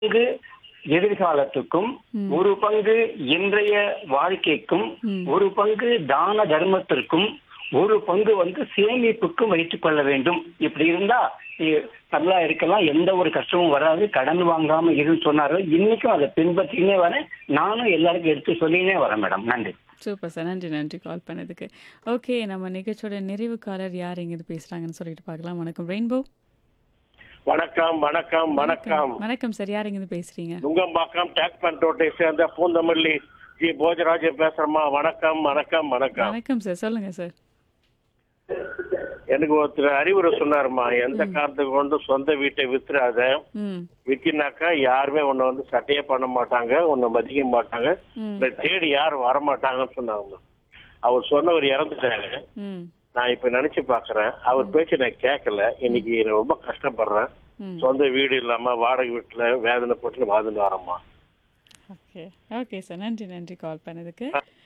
பங்கு எதிர்காலத்துக்கும், ம். ஒரு பங்கு இன்றைய வாழ்க்கைக்கும், ம். ஒரு பங்கு தான தர்மத்திற்கும், ஒரு பங்கு சேமிப்புக்கும் வைத்துக் கொள்ள வேண்டும். இப்படி இருந்தா இ- நல்லா இருக்கலாம், எந்த ஒரு கஷ்டமும் வராது, கடன் வாங்காம இருன்னு சொன்னாரு. இன்னைக்கும் அதை பின்பற்றினே வரேன். நானும் எல்லாருக்கும் எடுத்து சொல்லினே வரேன் மேடம். நன்றி. Super sir. நன்றி, நன்றி கால் பண்ணதுக்கு. ஓகே, நம்ம நிகழ்ச்சியோட நிறைவு காலர் யார் எங்கேருந்து பேசுறாங்கன்னு சொல்லிட்டு பார்க்கலாம். வணக்கம் ரெயின்போ. வணக்கம் வணக்கம் வணக்கம். வணக்கம் சார். யார் எங்கேருந்து பேசுறீங்க? நுங்கம்பாக்கம் டேக்மன் ரோட்டை சேர்ந்த பூந்தமல்லி ஜி போஜராஜ பேசுறமா. வணக்கம் வணக்கம் வணக்கம். வணக்கம் சார். சொல்லுங்க சார். எனக்கு ஒருத்தர் அறிவுரை சொன்னாருமா, எந்த காரணத்துக்கு கொண்டு சொந்த வீட்டை வித்துறாத. ம். வித்தினாக்கா யாருமே உன்னை சட்டையே பண்ண மாட்டாங்க, உன்னை மதிக்க மாட்டாங்க, ம். உன்னை தேடி யாரும் வரமாட்டாங்கன்னு சொன்னாங்க. அவர் சொன்னவர் இறந்துட்டாரு. ம். நான் இப்ப நினைச்சு பாக்குறேன், அவர் பேச்சு நான் கேட்கல. இன்னைக்கு நான் ரொம்ப கஷ்டப்படுறேன். ம். சொந்த வீடு இல்லாம வாடகை வீட்டுல வேதனை போட்டு வாழ்ந்துட்டு வரேம்மா. ஓகே. Okay sir. நன்றி, நன்றி கால் பண்ணதுக்கு.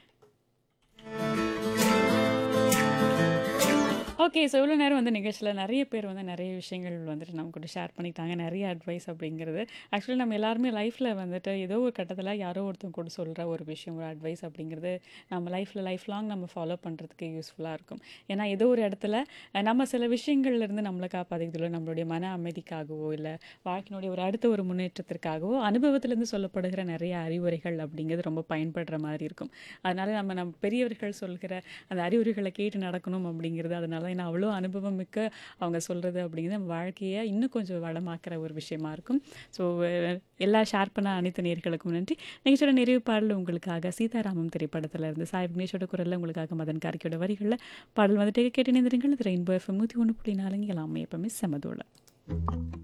ஓகே. ஸோ இவ்வளோ நேரம் நிகழ்ச்சியில் நிறைய பேர் நிறைய விஷயங்கள் நம்ம கூட ஷேர் பண்ணிக்கிட்டாங்க. நிறைய அட்வைஸ் அப்படிங்கிறது ஆக்சுவலி நம்ம எல்லாருமே லைஃப்பில் ஏதோ ஒரு கட்டத்தில் யாரோ ஒருத்தவங்க கூட சொல்கிற ஒரு விஷயம், ஒரு அட்வைஸ் அப்படிங்கிறது நம்ம லைஃப் லாங் நம்ம ஃபாலோ பண்ணுறதுக்கு யூஸ்ஃபுல்லாக இருக்கும். ஏன்னா ஏதோ ஒரு இடத்துல நம்ம சில விஷயங்கள்லேருந்து நம்மளை காப்பாற்றிக்கிறதுல நம்மளுடைய மன அமைதிக்காகவோ இல்லை வாழ்க்கையினுடைய அடுத்த ஒரு முன்னேற்றத்திற்காகவோ அனுபவத்திலேருந்து சொல்லப்படுகிற நிறைய அறிவுரைகள் அப்படிங்கிறது ரொம்ப பயன்படுற மாதிரி இருக்கும். அதனால் நம்ம பெரியவர்கள் சொல்கிற அந்த அறிவுரைகளை கேட்டு நடக்கணும் அப்படிங்கிறது. அதனால ஏன்னா அவ்வளோ அனுபவம் மிக்க அவங்க சொல்கிறது அப்படிங்கிறது நம்ம வாழ்க்கையை இன்னும் கொஞ்சம் வளமாக்குற ஒரு விஷயமா இருக்கும். ஸோ எல்லாம் ஷேர் பண்ண அனைத்து நேயர்களுக்கும் நன்றி. நிகழ்ச்சியோட நிறைவு பாடல் உங்களுக்காக சீதாராமம் திரைப்படத்தில் இருந்து சாய் விக்னேஷோட குரலில் உங்களுக்காக மதன் கார்கியோட வரிகளில் பாடல் கேட்டு நினைந்திருங்கள். இது ரெயின்போ FM 101.4 எல்லாமே எப்பவுமே செமதோட.